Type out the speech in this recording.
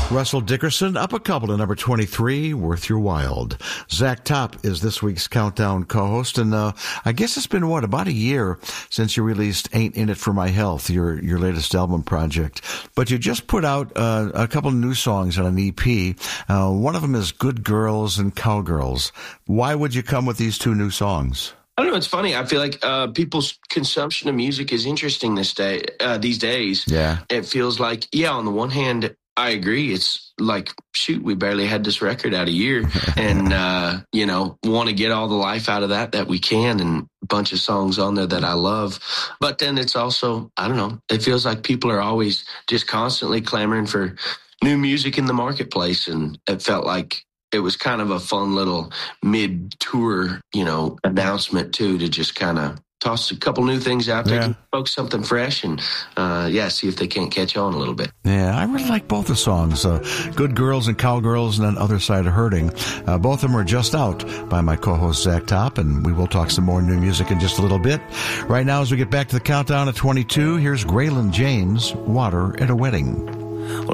Russell Dickerson up a couple to number 23, Worth Your While. Zach Top is this week's Countdown co-host, and I guess it's been, about a year since you released Ain't In It For My Health, your latest album project. But you just put out a couple of new songs on an EP. One of them is Good Girls and Cowgirls. Why would you come with these two new songs? I don't know. It's funny. I feel like people's consumption of music is interesting these days. Yeah. It feels like, on the one hand, I agree. It's like, shoot, we barely had this record out a year and, want to get all the life out of that we can, and a bunch of songs on there that I love. But then it's also, I don't know, it feels like people are always just constantly clamoring for new music in the marketplace. And it felt like it was kind of a fun little mid-tour, announcement too, to just kind of toss a couple new things out there, give folks something fresh, and see if they can't catch on a little bit. Yeah, I really like both the songs, Good Girls and Cowgirls, and then Other Side of Hurting. Both of them are just out by my co-host Zach Top, and we will talk some more new music in just a little bit. Right now, as we get back to the countdown at 22, here's Graylin James, Water at a Wedding.